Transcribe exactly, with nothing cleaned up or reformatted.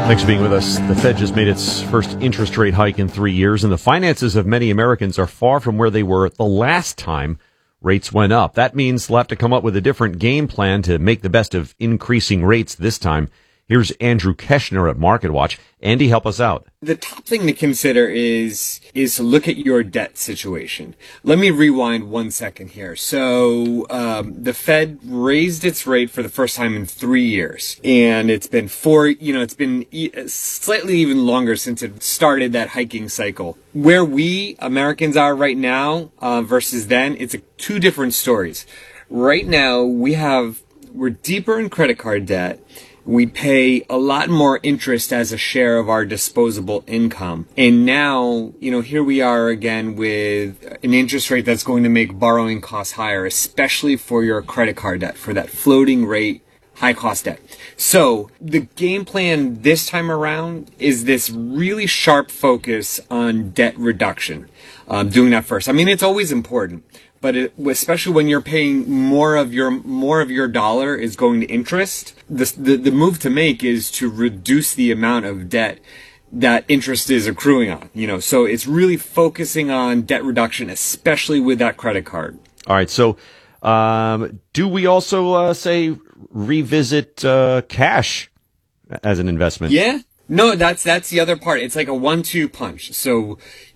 Thanks for being with us. The Fed just made its first interest rate hike in three years, and the finances of many Americans are far from where they were the last time rates went up. That means they'll have to come up with a different game plan to make the best of increasing rates this time. Here's Andrew Keshner at MarketWatch. Andy, help us out. The top thing to consider is is to look at your debt situation. Let me rewind one second here. So um, the Fed raised its rate for the first time in three years, and it's been four. You know, it's been e- slightly even longer since it started that hiking cycle. Where we Americans are right now uh, versus then, it's a, two different stories. Right now, we have we're deeper in credit card debt. We pay a lot more interest as a share of our disposable income. And now, you know, here we are again with an interest rate that's going to make borrowing costs higher, especially for your credit card debt, for that floating rate, high cost debt. So the game plan this time around is this really sharp focus on debt reduction. Um, doing that first. I mean, it's always important. But it, especially when you're paying more of your more of your dollar is going to interest, the, the the move to make is to reduce the amount of debt that interest is accruing on. You know, so it's really focusing on debt reduction, especially with that credit card. All right. So, um, do we also uh, say revisit uh, cash as an investment? Yeah. No, that's that's the other part. It's like a one two punch. So